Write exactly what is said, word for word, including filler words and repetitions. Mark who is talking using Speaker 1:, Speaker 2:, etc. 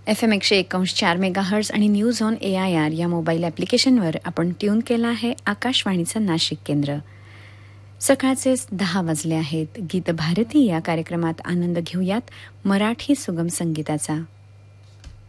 Speaker 1: F M एकशे एकावन्न चार मेगाहर्ट्ज आणि news on A I R या मोबाईल ॲप्लिकेशनवर आपण ट्यून केला आहे आकाशवाणीचं नाशिक केंद्र. सकाळचे दहा वाजले आहेत. गीत भारती या कार्यक्रमात आनंद घेऊयात मराठी सुगम संगीताचा.